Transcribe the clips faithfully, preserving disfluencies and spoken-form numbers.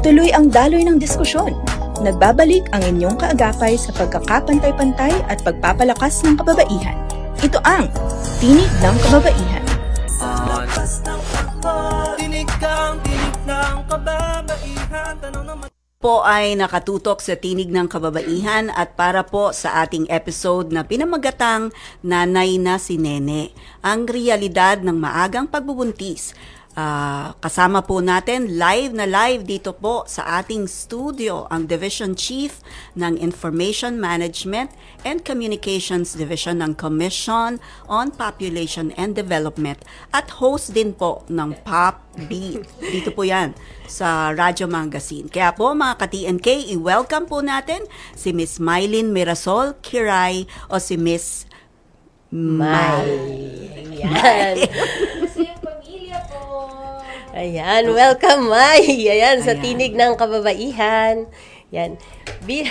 Tuloy-tuloy ang daloy ng diskusyon. Nagbabalik ang inyong kaagapay sa pagkakapantay-pantay at pagpapalakas ng kababaihan. Ito ang Tinig ng Kababaihan. Po ay nakatutok sa Tinig ng Kababaihan at para po sa ating episode na pinamagatang Nanay na si Nene, ang realidad ng maagang pagbubuntis. Uh, kasama po natin live na live dito po sa ating studio ang Division Chief ng Information Management and Communications Division ng Commission on Population and Development at host din po ng Pop Beat. Dito po yan sa Radyo Magazine. Kaya po mga ka-T N K, i-welcome po natin si Miss Mylene Mirasol Kiray o si Miss May. Ayan. Ayan, welcome, May. Ayan, sa Ayan. Tinig ng Kababaihan. Ayan. Bi-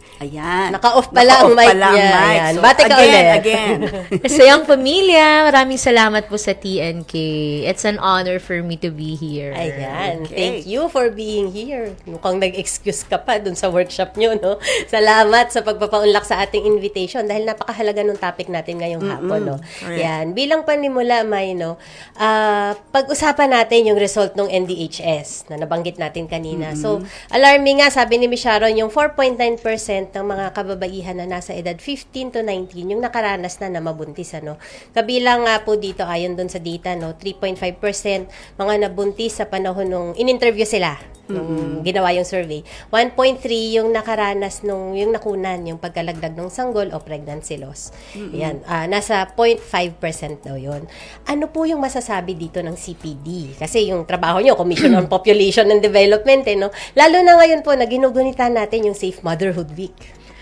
Ayan. Naka-off pala ang mic niya. Ayan. So, Bate ka again, ulit. again. Sa iyong pamilya, maraming salamat po sa T N K. It's an honor for me to be here. Ayan. Okay. Thank you for being here. Mukhang nag-excuse ka pa dun sa workshop nyo, no? Salamat sa pagpapaunlak sa ating invitation dahil napakahalaga nung topic natin ngayong Mm-mm. hapon, no? Right. Ayan. Bilang panimula, May, no? Uh, pag-usapan natin yung result ng N D H S na nabanggit natin kanina. Mm-hmm. So, alarming nga, sabi ni Miz Sharon, yung four point nine percent ng mga kababaihan na nasa edad fifteen to nineteen yung nakaranas na na mabuntis, ano. Kabilang nga po dito ayon doon sa data, no, three point five percent mga nabuntis sa panahon nung in-interview sila nung mm-hmm. ginawa yung survey. one point three yung nakaranas nung yung nakunan yung pagkalagdag ng sanggol o pregnancy loss. Mm-hmm. Yan, uh, nasa zero point five percent daw yun. Ano po yung masasabi dito ng C P D? Kasi yung trabaho nyo, Commission on Population and Development, eh, no? Lalo na ngayon po na ginugunitan natin yung Safe Motherhood Week.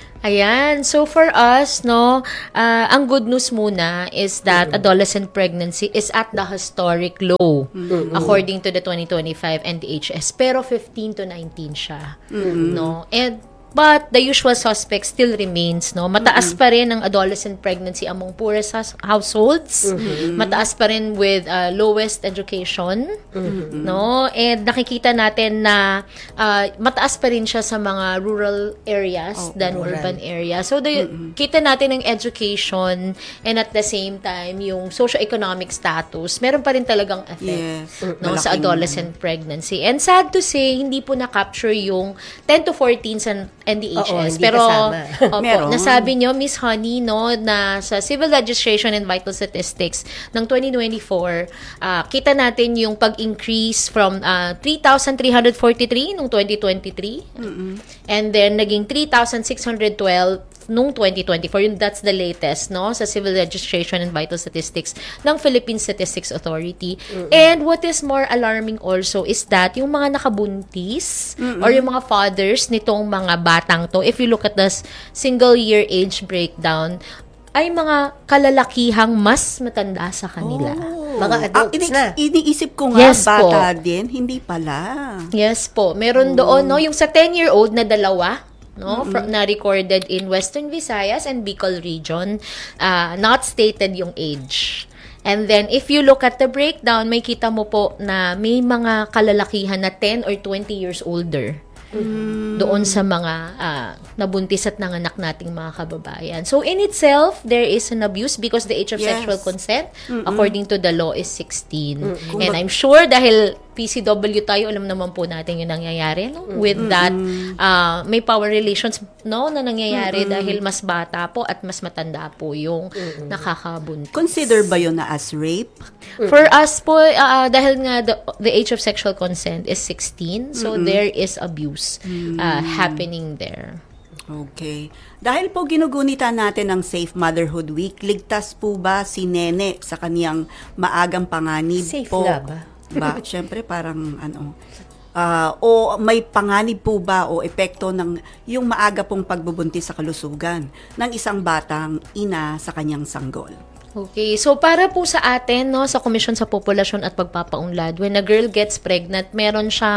Ayan. So for us, no, uh, ang good news muna is that mm-hmm. adolescent pregnancy is at the historic low mm-hmm. according to the twenty twenty-five N D H S. Pero fifteen to nineteen siya. Mm-hmm. No? And but the usual suspect still remains, no? Mataas mm-hmm. pa rin ang adolescent pregnancy among poorest households. Mm-hmm. Mataas pa rin with uh, lowest education, mm-hmm. no? And nakikita natin na uh, mataas pa rin siya sa mga rural areas oh, than rural. urban areas. So the, mm-hmm. kita natin ang education and at the same time yung socio-economic status, meron pa rin talagang effect yes. no, Malaking sa adolescent pregnancy. And sad to say, hindi po na-capture yung ten to fourteen sa N D H S. Oo, pero opo, nasabi nyo, Miss Honey, no, na sa Civil Registration and Vital Statistics ng twenty twenty-four, uh, kita natin yung pag-increase from uh, three thousand three hundred forty-three nung twenty twenty-three mm-hmm. and then naging three thousand six hundred twelve nung twenty twenty-four. Yung that's the latest, no, sa Civil Registration and Vital Statistics ng Philippine Statistics Authority. Mm-hmm. And what is more alarming also is that yung mga nakabuntis mm-hmm. or yung mga fathers nitong mga batang to, if you look at the single year age breakdown, ay mga kalalakihang mas matanda sa kanila. Oh. Mga adults ah, ini- na. Iniisip ko nga, yes, bata po. din, hindi pala. Yes po. Meron oh. doon, no, yung sa ten-year-old na dalawa, no, mm-hmm. from, na recorded in Western Visayas and Bicol region, uh, not stated yung age. And then, if you look at the breakdown, may kita mo po na may mga kalalakihan na ten or twenty years older. Mm. Doon sa mga uh, nabuntis at nanganak nating mga kababayan. So, in itself, there is an abuse because the age of yes. sexual consent, Mm-mm. according to the law, is sixteen. Mm-mm. And I'm sure dahil P C W tayo, alam naman po natin yung nangyayari, no? Mm-mm. With that, uh, may power relations, no, na nangyayari Mm-mm. dahil mas bata po at mas matanda po yung Mm-mm. nakakabuntis. Consider ba yun na as rape? Mm-mm. For us po, uh, dahil nga the, the age of sexual consent is sixteen, so Mm-mm. there is abuse uh, happening there. Okay. Dahil po ginugunitan natin ang Safe Motherhood Week, ligtas po ba si Nene sa kaniyang maagang panganib Safe po? na ba? Ba, syempre parang ano, uh, o may panganib po ba o epekto ng yung maaga pong pagbubuntis sa kalusugan ng isang batang ina sa kanyang sanggol? Okay, so para po sa atin, no, sa Komisyon sa Populasyon at Pagpapaunlad, when a girl gets pregnant, meron siyang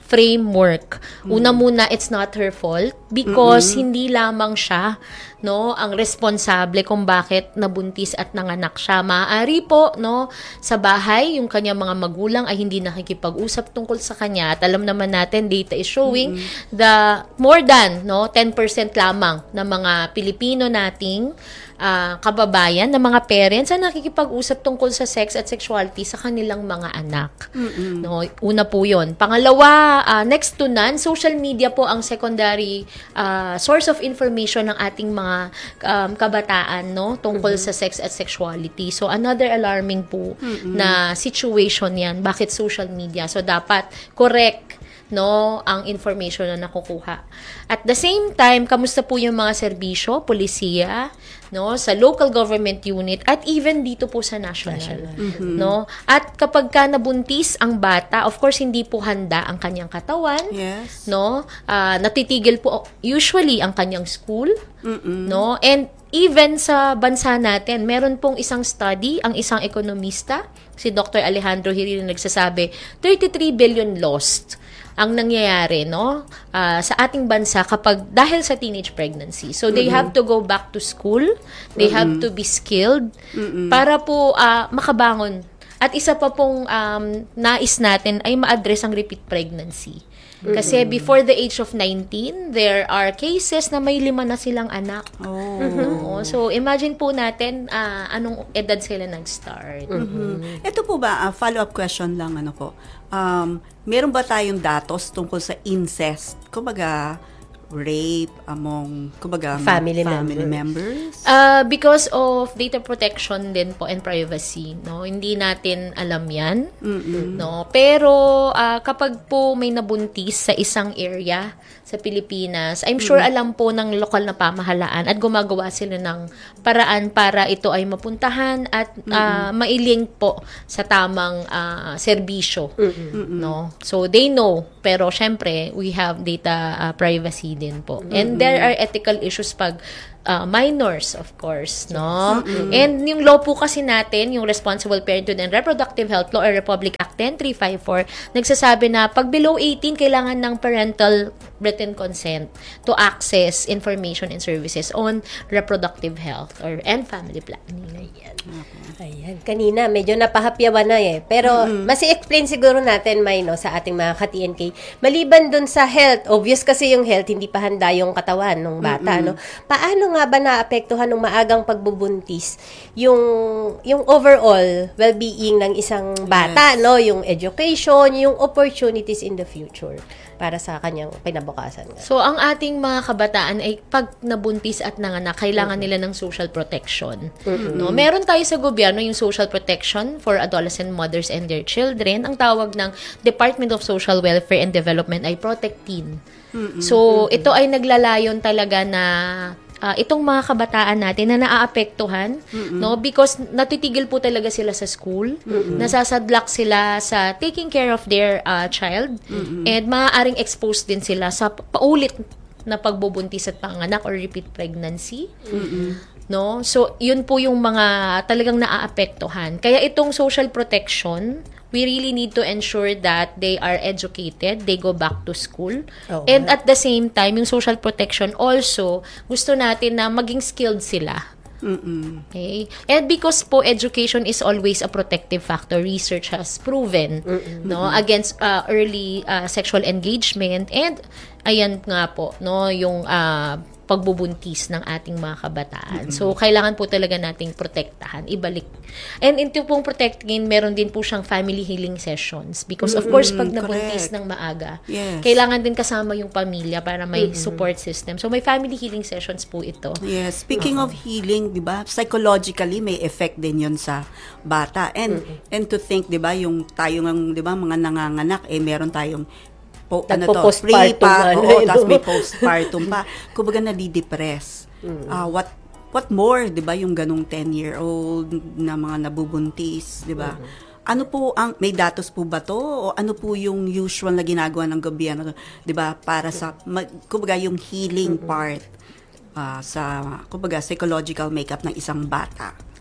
framework. Una muna, it's not her fault because Mm-mm. hindi lamang siya, no, ang responsable kung bakit nabuntis at nanganak siya. Maaari po, no, sa bahay, yung kanyang mga magulang ay hindi nakikipag-usap tungkol sa kanya. At alam naman natin, data is showing Mm-mm. the more than, no, ten percent lamang ng mga Pilipino nating Uh, kababayan, ng mga parents na nakikipag-usap tungkol sa sex at sexuality sa kanilang mga anak. Mm-mm. No, una po 'yon. Pangalawa, uh, next to none, social media po ang secondary uh, source of information ng ating mga um, kabataan, no, tungkol mm-hmm. sa sex at sexuality. So another alarming po mm-hmm. na situation 'yan. Bakit social media? So dapat correct, no, ang information na nakukuha. At the same time, kamusta po yung mga serbisyo, polisiya, no, sa local government unit at even dito po sa national, national. Mm-hmm. no? At kapag ka nabuntis ang bata, of course hindi po handa ang kanyang katawan, yes. no? Uh, natitigil po usually ang kanyang school, Mm-mm. no? And even sa bansa natin, meron pong isang study, ang isang ekonomista, si Doctor Alejandro Hiril, nagsasabi, thirty-three billion lost ang nangyayari, no, uh, sa ating bansa kapag dahil sa teenage pregnancy. So they mm-hmm. have to go back to school, they mm-hmm. have to be skilled mm-hmm. para po uh, makabangon. At isa pa pong um, nais natin ay ma-address ang repeat pregnancy. Kasi mm-hmm. before the age of nineteen, there are cases na may lima na silang anak. Oh. Mm-hmm. So imagine po natin uh, anong edad sila nag-start. Mm-hmm. Ito po ba, uh, follow-up question lang, ano ko, um, meron ba tayong datos tungkol sa incest? Kumbaga, rape among, kumbaga, family, family member. members? Uh, because of data protection din po and privacy, no? Hindi natin alam yan, Mm-mm. no? Pero uh, kapag po may nabuntis sa isang area sa Pilipinas, I'm sure mm. alam po ng lokal na pamahalaan at gumagawa sila ng paraan para ito ay mapuntahan at uh, mailink po sa tamang uh, serbisyo, Mm-mm. no? So they know, pero syempre we have data uh, privacy din po. Mm-hmm. And there are ethical issues pag uh, minors, of course, no? Mm-hmm. And yung law po kasi natin, yung Responsible Parenthood and Reproductive Health Law or Republic Act ten three five four, nagsasabi na pag below eighteen, kailangan ng parental written consent to access information and services on reproductive health or and family planning. Ayan. Okay. Ayan. Kanina, medyo napahapyawan na eh. Pero, mm-hmm. mas i-explain siguro natin, May, no, sa ating mga ka-T N K. Maliban dun sa health, obvious kasi yung health, hindi pa handa yung katawan ng bata, mm-hmm. no? Paano nga ba naapektuhan ng maagang pagbubuntis yung yung overall well-being ng isang bata, yes. no? Yung education, yung opportunities in the future para sa kanyang pinabukasan. So, ang ating mga kabataan ay pag nabuntis at nanganak, kailangan mm-hmm. nila ng social protection. Mm-hmm. No, meron tayo sa gobyerno yung social protection for adolescent mothers and their children. Ang tawag ng Department of Social Welfare and Development ay Protectin. Mm-hmm. So, ito ay naglalayon talaga na Uh, itong mga kabataan natin na naaapektuhan, mm-hmm. no, because natitigil po talaga sila sa school, mm-hmm. nasasadlak sila sa taking care of their uh, child, mm-hmm. and maaaring exposed din sila sa paulit na pagbubuntis at panganak or repeat pregnancy. Mm-hmm. No? So, yun po yung mga talagang naaapektuhan. Kaya itong social protection, we really need to ensure that they are educated, they go back to school. Oh, and at the same time, yung social protection also, gusto natin na maging skilled sila. Mm-mm. Okay? And because po, education is always a protective factor. Research has proven, Mm-mm. no, against uh, early uh, sexual engagement and ayan nga po, no, yung uh, pagbubuntis ng ating mga kabataan. Mm-hmm. So, kailangan po talaga nating protektahan, ibalik. And into pong protecting, meron din po siyang family healing sessions. Because, of course, pag nabuntis ng maaga, yes. kailangan din kasama yung pamilya para may mm-hmm. support system. So, may family healing sessions po ito. Yes. Speaking uh-huh. of healing, di ba, psychologically, may effect din yun sa bata. And, mm-hmm. and to think, di ba, yung tayo ng, di ba, mga nanganganak, eh, meron tayong Po, ano to, pre pa, oo, tapos may postpartum pa. Kumbaga nadidepress. Mm. Uh, what what more, 'di ba, yung ganung ten-year-old na mga nabubuntis, 'di ba? Mm-hmm. Ano po ang may datos po ba to o ano po yung usual na ginagawa ng gobyerno, 'di ba, para sa mag, kumbaga yung healing mm-hmm. part uh, sa kumbaga psychological makeup ng isang bata?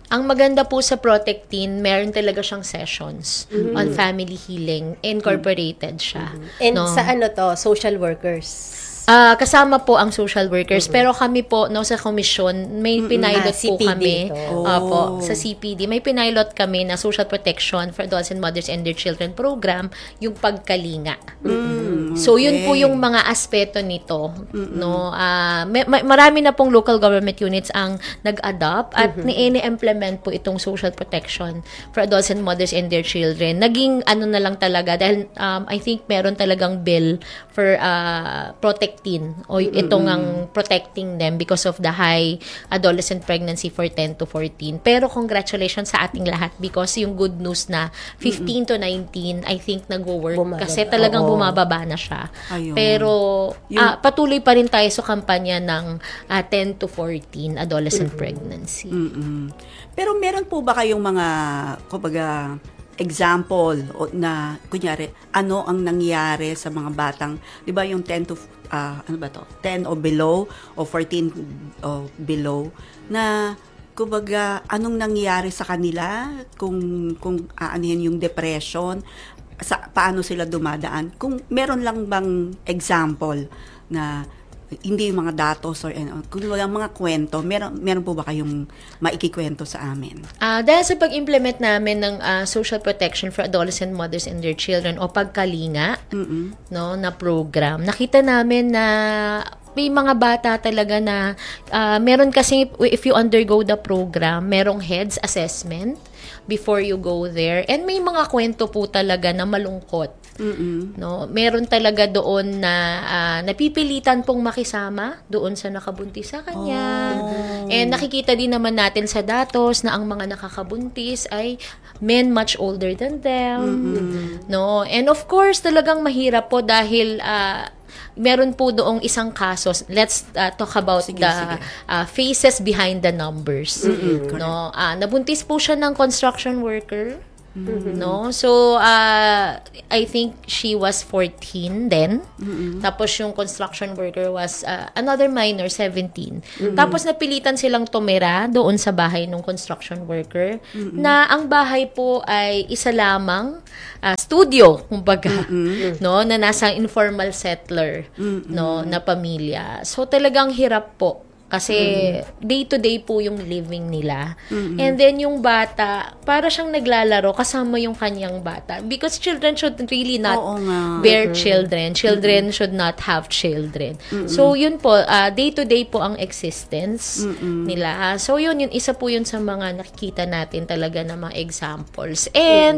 Ang maganda po sa Protect Teen, meron talaga siyang sessions mm-hmm. on family healing. Incorporated siya. Mm-hmm. And no? sa ano to, social workers? Uh, kasama po ang social workers. Mm-hmm. Pero kami po, no, sa komisyon, may mm-hmm. pinilot ah, po kami. Oh. Opo, sa C P D. May pinilot kami na Social Protection for Adults and Mothers and Their Children program, yung pagkalinga. Mm-hmm. So, okay. Yun po yung mga aspeto nito. Mm-hmm. No? Uh, may, may, marami na pong local government units ang nag-adopt at mm-hmm. ni-implement po itong Social Protection for Adults and Mothers and Their Children. Naging ano na lang talaga dahil um, I think meron talagang bill for uh, protect o itong ang protecting them because of the high adolescent pregnancy for ten to fourteen. Pero congratulations sa ating lahat because yung good news na fifteen to nineteen, I think nagwo-work bumababa. Kasi talagang Oo. bumababa na siya. Ayun. Pero yung, uh, patuloy pa rin tayo sa kampanya ng uh, ten to fourteen adolescent mm-hmm. pregnancy. Mm-hmm. Pero meron po ba kayong mga, kumbaga, example na, kunyari, ano ang nangyari sa mga batang, di ba yung ten to Uh, ano ba to? ten o below o fourteen o below na kumbaga anong nangyayari sa kanila kung kung aanihin yung depression, sa paano sila dumadaan, kung meron lang bang example na hindi yung mga datos or ano, kung wala mga kwento, meron meron po ba kayong maikikwento sa amin? Uh, dahil sa pag-implement namin ng uh, social protection for adolescent mothers and their children o pagkalinga, mm-mm. no, na program, nakita namin na may mga bata talaga na uh, meron kasi, if you undergo the program, merong heads assessment before you go there, and may mga kwento po talaga na malungkot. Mm-mm. No, meron talaga doon na uh, napipilitan pong makisama doon sa nakabuntis sa kanya. Oh. And nakikita din naman natin sa datos na ang mga nakakabuntis ay men much older than them. Mm-hmm. No, and of course talagang mahirap po dahil uh, meron po doong isang kaso. Let's uh, talk about sige, the sige. Uh, faces behind the numbers. Mm-hmm. No, uh, nabuntis po siya ng construction worker. Mm-hmm. No, so uh, I think she was fourteen then. Mm-hmm. Tapos yung construction worker was uh, another minor, seventeen. Mm-hmm. Tapos napilitan silang tumira doon sa bahay ng construction worker, mm-hmm. na ang bahay po ay isa lamang uh, studio, kumbaga, mm-hmm. no, na nasa informal settler, mm-hmm. no, na pamilya. So talagang hirap po. Kasi mm-hmm. day-to-day po yung living nila. Mm-hmm. And then yung bata, para siyang naglalaro kasama yung kanyang bata. Because children should really not bear mm-hmm. children. Children mm-hmm. should not have children. Mm-hmm. So yun po, uh, day-to-day po ang existence mm-hmm. nila. So yun, yun, isa po yun sa mga nakikita natin talaga na mga examples. And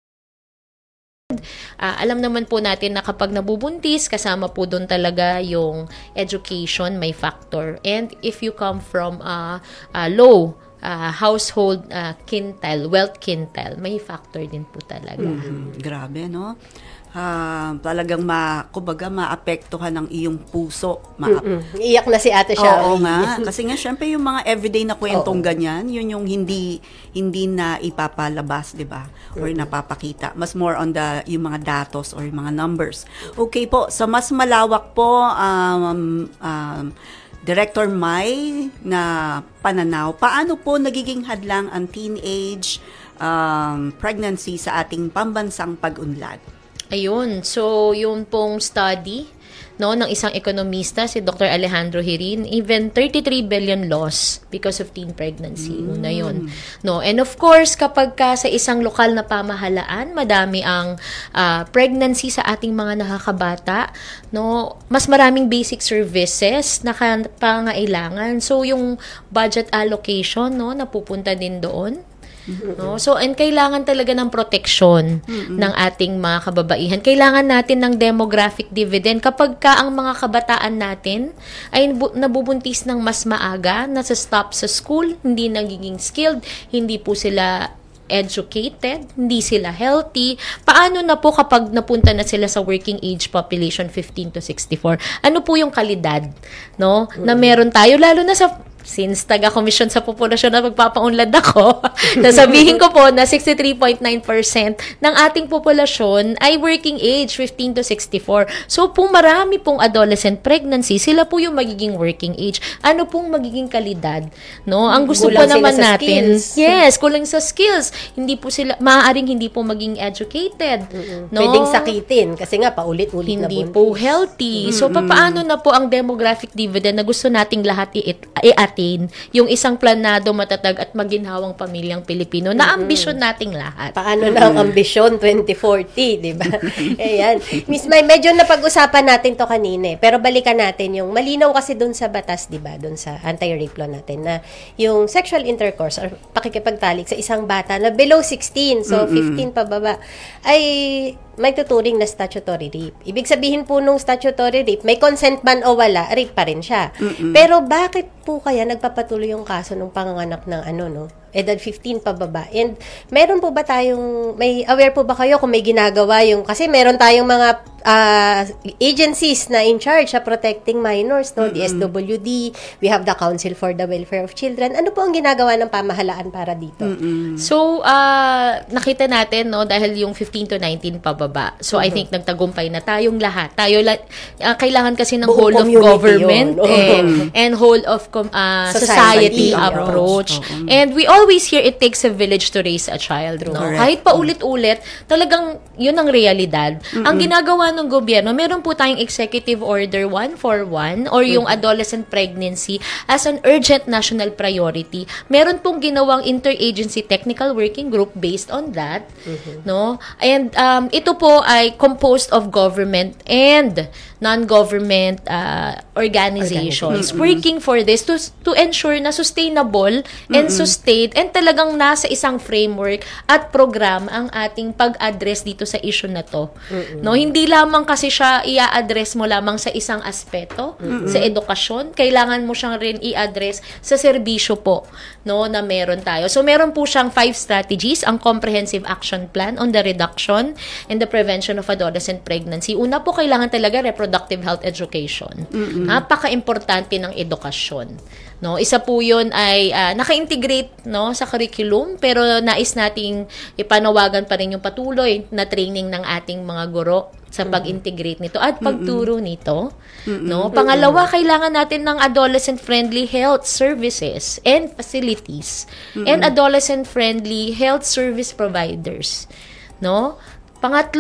Uh, alam naman po natin na kapag nabubuntis, kasama po doon talaga yung education, may factor. And if you come from a uh, uh, low uh, household uh, quintile, wealth quintile, may factor din po talaga. Mm-hmm. Grabe, no? Uh, talagang ma, kumbaga maapektuhan ng iyong puso. Ma- Iyak na si Ate Shari. Oo nga. Kasi nga, syempre yung mga everyday na kwentong Oo. ganyan, yun yung hindi hindi na ipapalabas, di ba? Or mm-hmm. napapakita. Mas more on the yung mga datos or yung mga numbers. Okay po. Sa mas malawak po, um, um, Director Mai na pananaw, paano po nagiging hadlang ang teenage um, pregnancy sa ating pambansang pag-unlad? Ayun, so yung pong study no ng isang ekonomista si Doctor Alejandro Hirin, even thirty-three billion loss because of teen pregnancy. Mm. Una yun. No, and of course kapag ka sa isang lokal na pamahalaan, madami ang uh, pregnancy sa ating mga nakakabata, no, mas maraming basic services na pangailangan. So yung budget allocation, no, napupunta din doon. Mm-hmm. No? So, and kailangan talaga ng proteksyon mm-hmm. ng ating mga kababaihan. Kailangan natin ng demographic dividend kapag ka ang mga kabataan natin ay nabubuntis ng mas maaga, nasa stop sa school, hindi nagiging skilled, hindi po sila educated, hindi sila healthy. Paano na po kapag napunta na sila sa working age population fifteen to sixty-four? Ano po yung kalidad, no? Mm-hmm. Na meron tayo lalo na sa since taga-komisyon sa populasyon na magpapaunlad ako, nasabihin ko po na sixty-three point nine percent ng ating populasyon ay working age, fifteen to sixty-four. So, kung marami pong adolescent pregnancy, sila po yung magiging working age. Ano pong magiging kalidad? No? Ang gusto Kulang po naman sila sa natin, skills. yes, kulang sa skills. Hindi po sila, maaaring hindi po maging educated. No? Pwedeng sakitin kasi nga paulit-ulit na Hindi buntis. po healthy. So, papaano na po ang demographic dividend na gusto nating lahat i- i-attain? Yung isang planado, matatag at maginhawang pamilyang Pilipino na ambisyon nating lahat. Paano na ang ambisyon twenty forty, di ba? Ayan. Miss May, medyo napag-usapan natin to kanina eh. Pero balikan natin yung malinaw kasi doon sa batas, di ba? Doon sa anti-rape law natin na yung sexual intercourse or pakikipagtalik sa isang bata na below sixteen, so fifteen pababa, ay may tuturing na statutory rape. Ibig sabihin po nung statutory rape, may consent man o wala, rape pa rin siya. Mm-mm. Pero bakit po kaya nagpapatuloy yung kaso ng panganganak ng ano, no? Edad fifteen pababa. And meron po ba tayong, may aware po ba kayo kung may ginagawa yung, kasi meron tayong mga uh, agencies na in charge sa protecting minors, no? Mm-mm. D S W D, we have the Council for the Welfare of Children. Ano po ang ginagawa ng pamahalaan para dito? Mm-mm. So, uh, nakita natin, no, dahil yung fifteen to nineteen pababa. So, mm-hmm. I think nagtagumpay na tayong lahat. Tayo, la- uh, kailangan kasi ng Buong whole of government yun. eh, and whole of com- uh, society, Society approach. approach. Oh, And we always hear it takes a village to raise a child. No? Correct. Kahit paulit-ulit, talagang yun ang realidad. Mm-hmm. Ang ginagawa ng gobyerno, meron po tayong Executive Order one forty-one or yung mm-hmm. adolescent pregnancy as an urgent national priority. Meron pong ginawang interagency technical working group based on that. Mm-hmm. No? And um, ito po ay composed of government and non-government uh, organizations mm-hmm. working for this to to ensure na sustainable and mm-hmm. sustained and talagang nasa isang framework at program ang ating pag-address dito sa issue na to. Mm-hmm. No, hindi lamang kasi siya i-address mo lamang sa isang aspeto, mm-hmm. sa edukasyon, kailangan mo siyang rin i-address sa serbisyo po, no, na meron tayo. So meron po siyang five strategies, ang Comprehensive Action Plan on the Reduction and the Prevention of Adolescent Pregnancy. Una po, kailangan talaga reproductive health education. Mm-hmm. Napaka-importante ng edukasyon. No, isa po 'yon ay uh, naka-integrate, no, sa curriculum, pero nais nating ipanawagan pa rin yung patuloy na training ng ating mga guro sa pag-integrate nito at pagturo mm-hmm. nito. Mm-hmm. No, pangalawa, kailangan natin ng adolescent-friendly health services and facilities mm-hmm. and adolescent-friendly health service providers. No? Pangatlo,